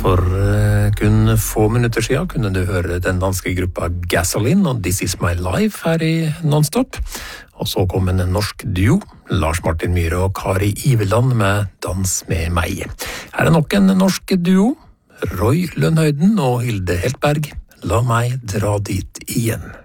For kun få minutter siden kunne du høre den danske gruppa Gasoline og This Is My Life her i Nonstop. Og så kom en norsk duo, Lars Martin Myhre og Kari Iveland med Dans med meg. Her er nok en norsk duo, Roy Lønnhøyden og Hilde Heltberg. La meg dra dit igjen.